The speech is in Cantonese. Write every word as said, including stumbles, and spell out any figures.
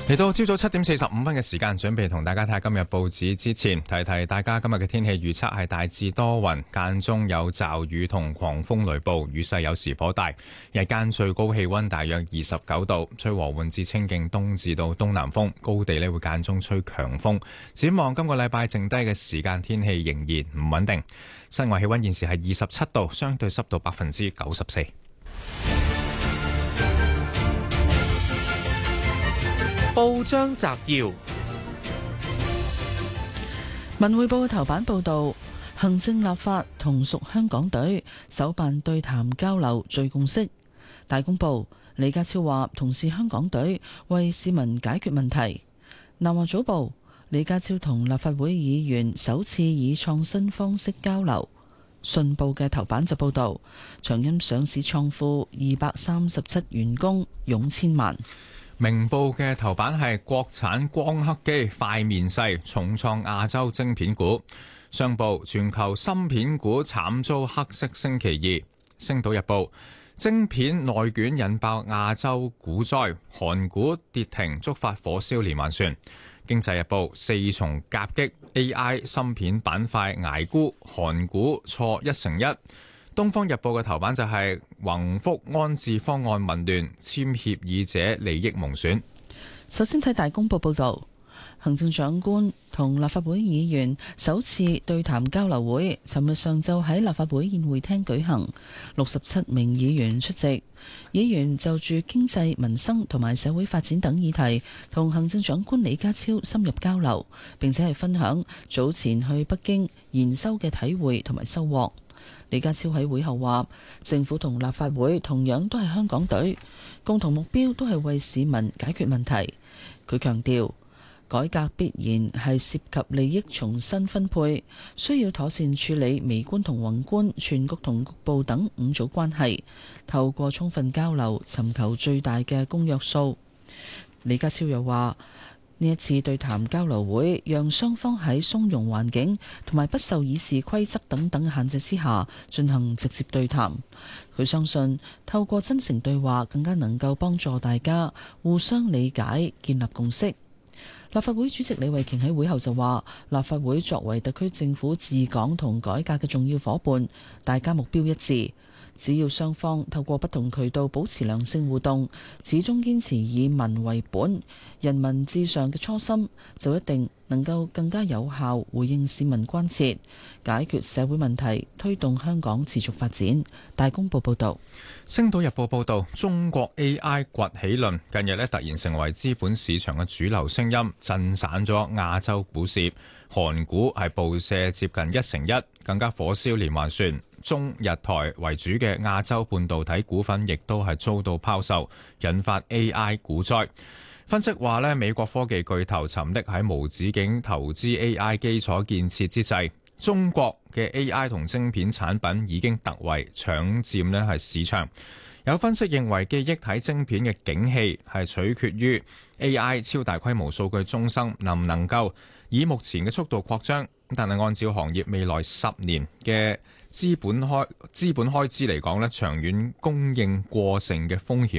嚟到朝早七點四十五分嘅時間，準備同大家睇下今日報紙之前，提提大家今日嘅天氣預測係大致多雲，間中有驟雨同狂風雷暴，雨勢有時頗大。日間最高氣溫大約二十九度，吹和緩至清勁東至到東南風，高地呢會間中吹強風。展望今個禮拜剩低嘅時間，天氣仍然唔穩定。室外氣溫現時係二十七度，相對濕度百分之九十四。 報章摘要： 文匯報頭版報道，行政立法同屬香港隊，首辦對談交流聚共識。大公報李家超話，同是香港隊，為市民解決問題。南華早報李家超同立法會議員首次以創新方式交流。信報嘅頭版就報道，長鑫上市創富二百三十七員工湧千萬。 明報嘅頭版係國產光刻機快面世，重創亞洲晶片股。商報全球芯片股慘遭黑色星期二。星島日報晶片內卷引爆亞洲股災，韓股跌停觸發火燒連環船。經濟日報四重夾擊 A I 芯片板塊捱沽，韓股挫一成一。東方日報嘅頭版就係宏福安置方案混亂，簽協議者利益蒙損。 首先睇大公報報道，行政長官同立法會議員首次對談交流會，尋日上晝喺立法會宴會廳舉行，六十七名議員出席。議員就住經濟民生同埋社會發展等議題，同行政長官李家超深入交流，並且係分享早前去北京研修嘅體會同埋收穫。李家超喺會後話，政府同立法會同樣都係香港隊，共同目標都係為市民解決問題。佢強調，改革必然係涉及利益重新分配，需要妥善處理微觀同宏觀、全局同局部等五組關係，透過充分交流，尋求最大嘅公約數。李家超又話，呢一次對談交流會，讓雙方喺鬆容環境同埋不受議事規則等等限制之下進行直接對談。佢相信透過真誠對話，更加能夠幫助大家互相理解、建立共識。立法會主席李慧瓊喺會後就話，立法會作為特區政府治港同改革嘅重要夥伴，大家目標一致。只要雙方透過不同渠道保持良性互動，始終堅持以民為本、人民至上嘅初心，就一定能夠更加有效回應市民關切，解決社會問題，推動香港持續發展。大公報報道。 星島日報報道，中國 A I 崛起論近日咧突然成為資本市場嘅主流聲音，震散咗亞洲股市。韓股係暴瀉接近一成一，更加火燒連環船。中日台為主嘅亞洲半導體股份亦都係遭到拋售，引發 A I 股災。分析話咧，美國科技巨頭沉溺喺無止境投資 A I 基礎建設之際，中國嘅 A I 同晶片產品已經突圍搶佔咧係市場。有分析認為，記憶體晶片嘅景氣係取決於 A I 超大規模數據中心能唔能夠以目前嘅速度擴張，但係按照行業未來十年嘅資本開資本開支嚟講咧，長遠供應過剩嘅風險